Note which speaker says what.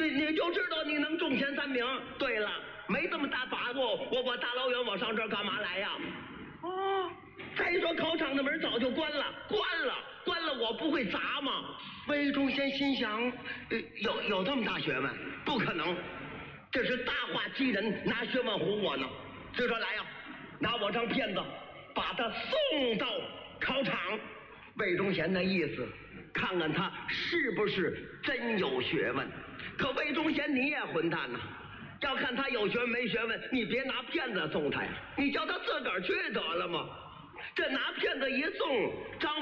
Speaker 1: 你就知道你能中前3名。对了，没这么大把握，我大老远往上这儿干嘛来呀？哦，再说考场的门早就关了，我不会砸吗？魏忠贤心想，有这么大学问？不可能，这是大话激人，拿学问唬我呢。所以说来呀，拿我张片子，把他送到考场。魏忠贤那意思，看看他是不是真有学问。可魏忠贤你也混蛋呐！要看他有学问没学问，你别拿骗子送他呀，你叫他自个儿去得了吗？这拿骗子一送，张